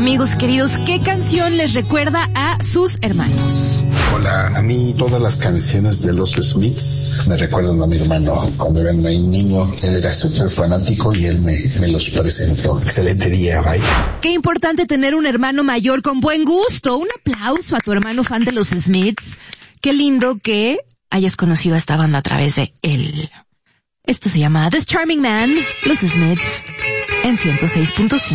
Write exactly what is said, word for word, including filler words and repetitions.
Amigos queridos, ¿qué canción les recuerda a sus hermanos? Hola, a mí todas las canciones de los Smiths me recuerdan a mi hermano. Cuando era un niño, él era súper fanático y él me, me los presentó. Excelente día, bye. Qué importante tener un hermano mayor con buen gusto. Un aplauso a tu hermano fan de los Smiths. Qué lindo que hayas conocido a esta banda a través de él. Esto se llama This Charming Man, los Smiths, en ciento seis punto cinco.